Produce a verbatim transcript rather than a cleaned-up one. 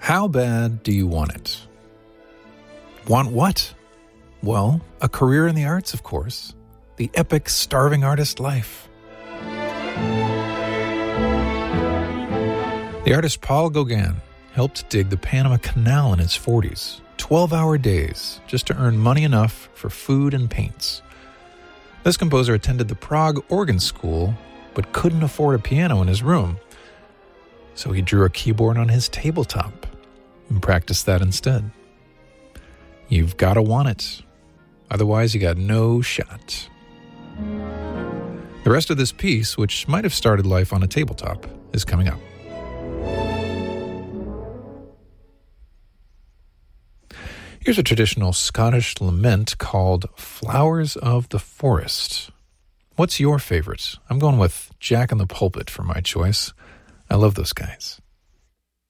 How bad do you want it? Want what? Well, a career in the arts, of course. The epic starving artist life. The artist Paul Gauguin helped dig the Panama Canal in his forties, twelve-hour days, just to earn money enough for food and paints. This composer attended the Prague Organ School, but couldn't afford a piano in his room. So he drew a keyboard on his tabletop and practiced that instead. You've got to want it. Otherwise, you got no shot. The rest of this piece, which might have started life on a tabletop, is coming up. Here's a traditional Scottish lament called Flowers of the Forest. What's your favorite? I'm going with Jack in the Pulpit for my choice. I love those guys.